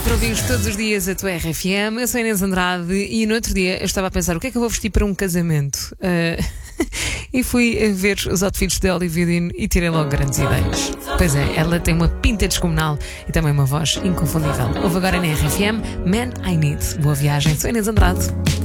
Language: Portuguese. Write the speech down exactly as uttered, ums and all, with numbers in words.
para ouvires todos os dias a tua R F M. Eu sou a Inês Andrade e no outro dia eu estava a pensar o que é que eu vou vestir para um casamento. Uh, e fui a ver os outfits de Olivia Dean e tirei logo grandes ideias. Pois é, ela tem uma pinta descomunal e também uma voz inconfundível. Ouve agora na R F M Man I Need. Boa viagem, sou a Inês Andrade.